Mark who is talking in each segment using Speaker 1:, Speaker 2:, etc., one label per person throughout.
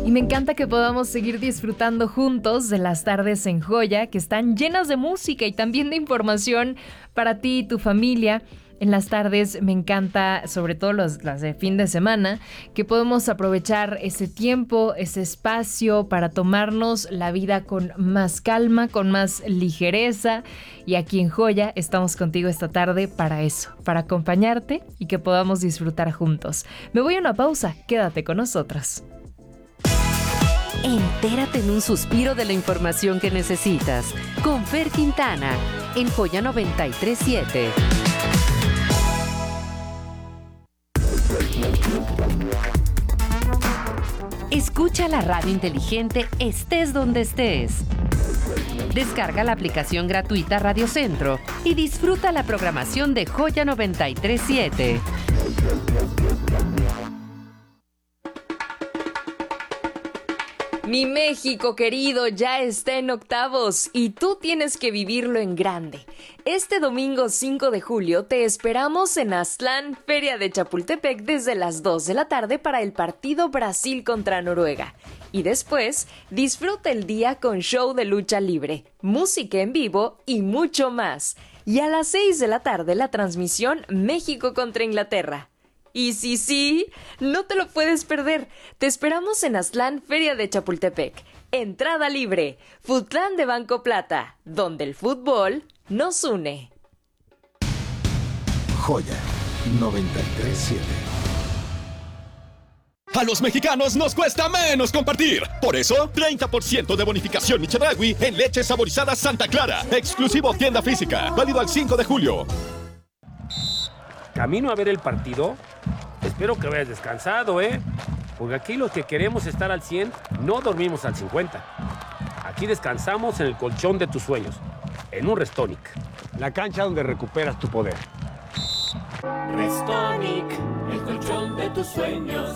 Speaker 1: Y me encanta que podamos seguir disfrutando juntos de las tardes en Joya, que están llenas de música y también de información para ti y tu familia. En las tardes me encanta, sobre todo las de fin de semana, que podemos aprovechar ese tiempo, ese espacio para tomarnos la vida con más calma, con más ligereza. Y aquí en Joya estamos contigo esta tarde para eso, para acompañarte y que podamos disfrutar juntos. Me voy a una pausa, quédate con nosotros.
Speaker 2: Entérate en un suspiro de la información que necesitas. Con Fer Quintana, en Joya 93.7. Escucha la radio inteligente estés donde estés. Descarga la aplicación gratuita Radio Centro y disfruta la programación de Joya 93.7.
Speaker 1: Mi México querido ya está en octavos y tú tienes que vivirlo en grande. Este domingo 5 de julio te esperamos en Aztlán, Feria de Chapultepec, desde las 2 de la tarde para el partido Brasil contra Noruega. Y después, disfruta el día con show de lucha libre, música en vivo y mucho más. Y a las 6 de la tarde la transmisión México contra Inglaterra. Y sí, no te lo puedes perder. Te esperamos en Aztlán, Feria de Chapultepec. Entrada libre. Futlán de Banco Plata, donde el fútbol nos une.
Speaker 3: Joya 93.7.
Speaker 4: A los mexicanos nos cuesta menos compartir. Por eso, 30% de bonificación Chedraui en leche saborizada Santa Clara. Exclusivo tienda física. Válido al 5 de julio.
Speaker 5: Camino a ver el partido. Espero que vayas descansado, ¿eh? Porque aquí los que queremos estar al 100 no dormimos al 50. Aquí descansamos en el colchón de tus sueños, en un Restonic.
Speaker 6: La cancha donde recuperas tu poder.
Speaker 7: Restonic, el colchón de tus sueños.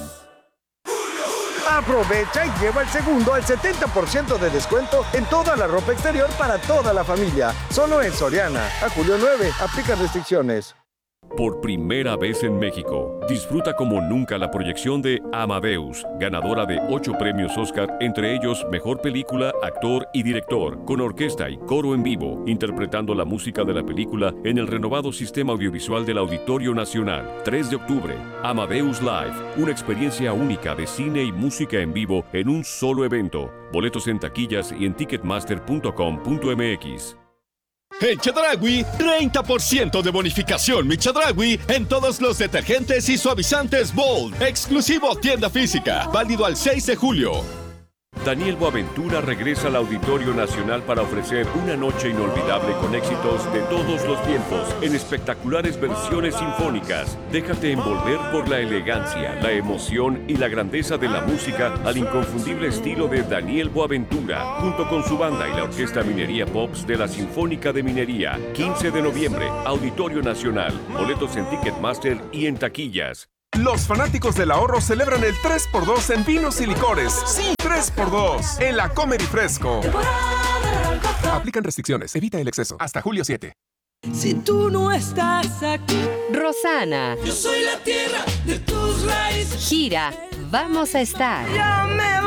Speaker 8: Aprovecha y lleva el segundo al 70% de descuento en toda la ropa exterior para toda la familia. Solo en Soriana. A julio 9. Aplican restricciones.
Speaker 9: Por primera vez en México, disfruta como nunca la proyección de Amadeus, ganadora de 8 premios Oscar, entre ellos Mejor Película, Actor y Director, con orquesta y coro en vivo, interpretando la música de la película en el renovado sistema audiovisual del Auditorio Nacional. 3 de octubre, Amadeus Live, una experiencia única de cine y música en vivo en un solo evento. Boletos en taquillas y en ticketmaster.com.mx.
Speaker 4: En Chedraui, 30% de bonificación Mi Chedraui en todos los detergentes y suavizantes Bold. Exclusivo tienda física. Válido al 6 de julio.
Speaker 9: Daniel Boaventura regresa al Auditorio Nacional para ofrecer una noche inolvidable con éxitos de todos los tiempos en espectaculares versiones sinfónicas. Déjate envolver por la elegancia, la emoción y la grandeza de la música al inconfundible estilo de Daniel Boaventura, junto con su banda y la Orquesta Minería Pops de la Sinfónica de Minería. 15 de noviembre, Auditorio Nacional. Boletos en Ticketmaster y en taquillas.
Speaker 10: Los fanáticos del ahorro celebran el 3x2 en vinos y licores. Sí, 3x2 en la Comer y Fresco. Aplican restricciones. Evita el exceso. Hasta julio 7.
Speaker 11: Si tú no estás aquí,
Speaker 2: Rosana.
Speaker 7: Yo soy la tierra de tus raíces.
Speaker 2: Gira, vamos a estar.